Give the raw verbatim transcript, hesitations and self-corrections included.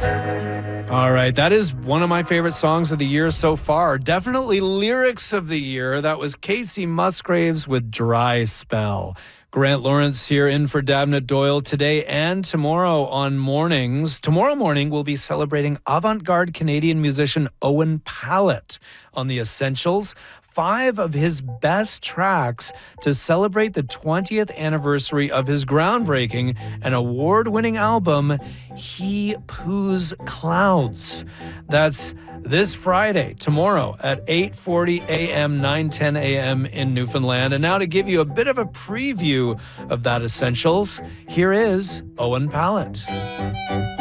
All right, that is one of my favorite songs of the year so far. Definitely lyrics of the year. That was Casey Musgraves with Dry Spell. Grant Lawrence here in for Dabnett Doyle today and tomorrow on mornings. Tomorrow morning, we'll be celebrating avant-garde Canadian musician Owen Pallett on The Essentials. Five of his best tracks to celebrate the twentieth anniversary of his groundbreaking and award-winning album, He Poos Clouds. That's this Friday, tomorrow at eight forty a.m., nine ten a.m. in Newfoundland. And now to give you a bit of a preview of that Essentials, here is Owen Pallett.